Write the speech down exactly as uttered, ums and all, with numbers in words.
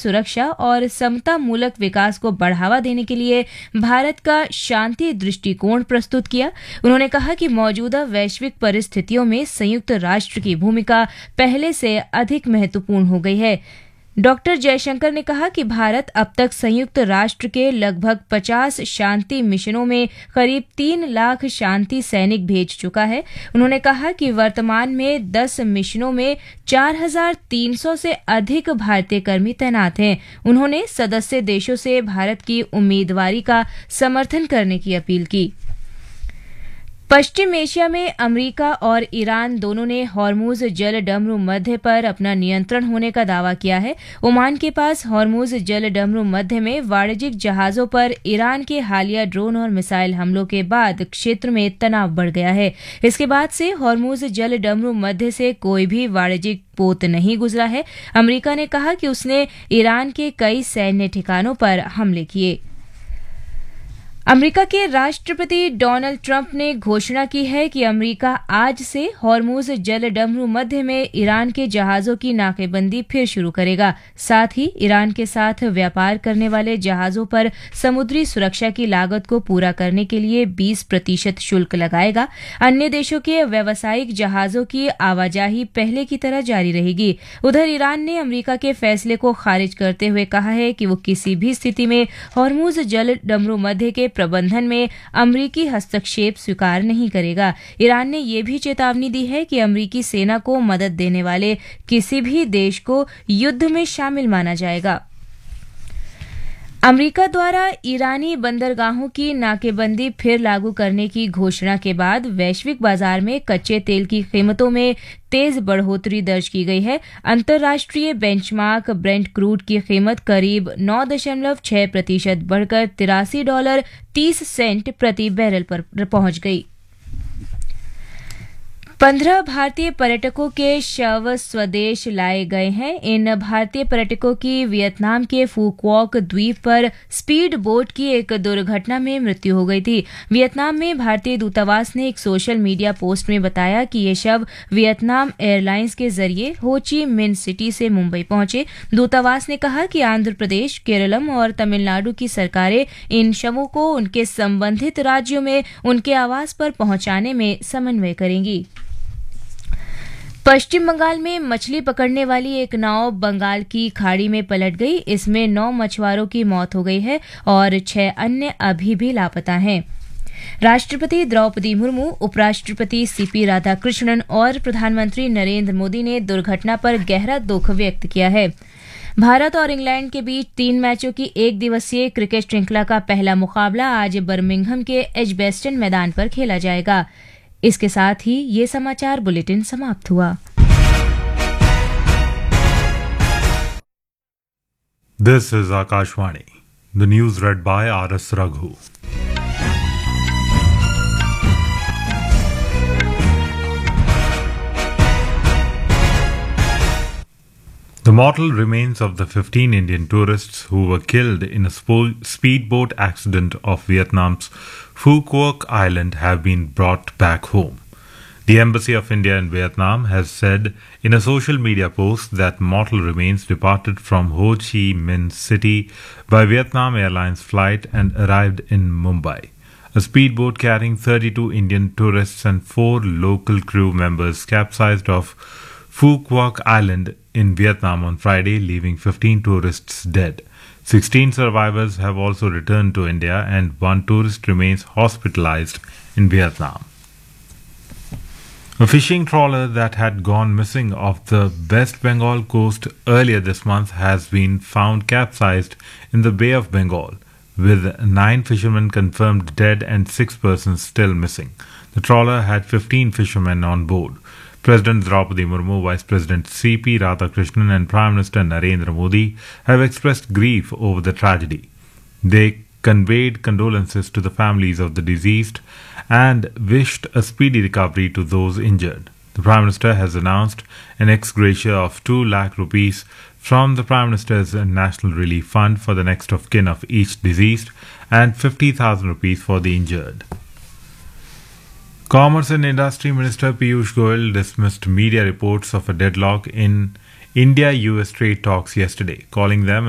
सुरक्षा और समता मूलक विकास को बढ़ावा देने के लिए भारत का शांति दृष्टिकोण प्रस्तुत किया। उन्होंने कहा कि मौजूदा वैश्विक परिस्थितियों में संयुक्त राष्ट्र की भूमिका पहले से अधिक महत्वपूर्ण हो गई है। डॉक्टर जयशंकर ने कहा कि भारत अब तक संयुक्त राष्ट्र के लगभग पचास शांति मिशनों में करीब तीन लाख शांति सैनिक भेज चुका है। उन्होंने कहा कि वर्तमान में दस मिशनों में चार हजार तीन सौ से अधिक भारतीय कर्मी तैनात हैं। उन्होंने सदस्य देशों से भारत की उम्मीदवारी का समर्थन करने की अपील की। पश्चिम एशिया में अमेरिका और ईरान दोनों ने हॉर्मुज जल डमरू मध्य पर अपना नियंत्रण होने का दावा किया है। ओमान के पास हॉर्मुज जल डमरू मध्य में वाणिज्यिक जहाजों पर ईरान के हालिया ड्रोन और मिसाइल हमलों के बाद क्षेत्र में तनाव बढ़ गया है। इसके बाद से हॉर्मुज जल डमरू मध्य से कोई भी वाणिज्यिक पोत नहीं गुजरा है। अमेरिका ने कहा कि उसने ईरान के कई सैन्य ठिकानों पर हमले किए। अमेरिका के राष्ट्रपति डोनाल्ड ट्रंप ने घोषणा की है कि अमेरिका आज से हॉर्मुज जल डमरू मध्य में ईरान के जहाजों की नाकेबंदी फिर शुरू करेगा। साथ ही ईरान के साथ व्यापार करने वाले जहाजों पर समुद्री सुरक्षा की लागत को पूरा करने के लिए बीस प्रतिशत शुल्क लगाएगा। अन्य देशों के व्यावसायिक जहाजों की आवाजाही पहले की तरह जारी रहेगी। उधर ईरान ने अमेरिका के फैसले को खारिज करते हुए कहा है कि वो किसी भी स्थिति में हॉर्मुज जल डमरू मध्य के प्रबंधन में अमेरिकी हस्तक्षेप स्वीकार नहीं करेगा। ईरान ने यह भी चेतावनी दी है कि अमेरिकी सेना को मदद देने वाले किसी भी देश को युद्ध में शामिल माना जाएगा। अमेरिका द्वारा ईरानी बंदरगाहों की नाकेबंदी फिर लागू करने की घोषणा के बाद वैश्विक बाजार में कच्चे तेल की कीमतों में तेज बढ़ोतरी दर्ज की गई है। अंतर्राष्ट्रीय बेंचमार्क ब्रेंट क्रूड की कीमत करीब नौ दशमलव छह प्रतिशत बढ़कर तिरासी डॉलर तीस सेंट प्रति बैरल पर पहुंच गई। पंद्रह भारतीय पर्यटकों के शव स्वदेश लाए गए हैं। इन भारतीय पर्यटकों की वियतनाम के फुक्वॉक द्वीप पर स्पीड बोट की एक दुर्घटना में मृत्यु हो गई थी। वियतनाम में भारतीय दूतावास ने एक सोशल मीडिया पोस्ट में बताया कि ये शव वियतनाम एयरलाइंस के जरिए हो ची मिन सिटी से मुंबई पहुंचे। दूतावास ने कहा कि आंध्र प्रदेश, केरलम और तमिलनाडु की सरकारें इन शवों को उनके संबंधित राज्यों में उनके आवास पर पहुंचाने में समन्वय करेंगी। पश्चिम बंगाल में मछली पकड़ने वाली एक नाव बंगाल की खाड़ी में पलट गई। इसमें नौ मछुआरों की मौत हो गई है और छह अन्य अभी भी लापता हैं। राष्ट्रपति द्रौपदी मुर्मू, उपराष्ट्रपति सीपी राधाकृष्णन और प्रधानमंत्री नरेंद्र मोदी ने दुर्घटना पर गहरा दुख व्यक्त किया है। भारत और इंग्लैंड के बीच तीन मैचों की एक दिवसीय क्रिकेट श्रृंखला का पहला मुकाबला आज बर्मिंघम के एजबेस्टन मैदान पर खेला जाएगा। इसके साथ ही ये समाचार बुलेटिन समाप्त हुआ। This is Akashvani, the news red bye R S Raghu. The mortal remains of the fifteen Indian tourists who were killed in a spo- speedboat accident off Vietnam's Phu Quoc Island have been brought back home. The Embassy of India in Vietnam has said in a social media post that mortal remains departed from Ho Chi Minh City by Vietnam Airlines flight and arrived in Mumbai. A speedboat carrying thirty-two Indian tourists and four local crew members capsized off Phu Quoc Island in Vietnam on Friday, leaving fifteen tourists dead. sixteen survivors have also returned to India and one tourist remains hospitalized in Vietnam. A fishing trawler that had gone missing off the West Bengal coast earlier this month has been found capsized in the Bay of Bengal, with nine fishermen confirmed dead and six persons still missing. The trawler had fifteen fishermen on board. President Draupadi Murmu, Vice President C P Radhakrishnan and Prime Minister Narendra Modi have expressed grief over the tragedy. They conveyed condolences to the families of the deceased and wished a speedy recovery to those injured. The Prime Minister has announced an ex gratia of two lakh rupees from the Prime Minister's National Relief Fund for the next of kin of each deceased and fifty thousand rupees for the injured. Commerce and Industry Minister Piyush Goyal dismissed media reports of a deadlock in India-U S trade talks yesterday, calling them